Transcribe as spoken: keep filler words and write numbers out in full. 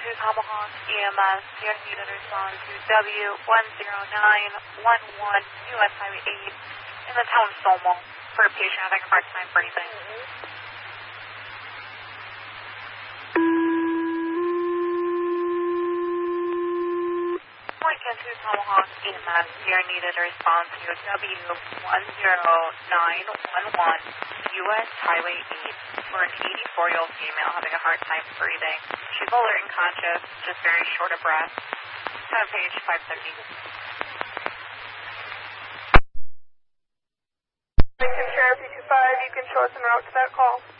two Tomahawk E M S, you need to respond to W one zero nine one one U S Highway eight in the town of Solmo for a patient having a hard time breathing. Point two Tomahawk E M S, you are needed to respond to W one zero nine one one U S Highway eight for an eighty-four-year-old female having a hard time breathing. She's alert and conscious, just very short of breath. Kind of page five fifty. Lincoln Sheriff two two five, you can show us en route to that call.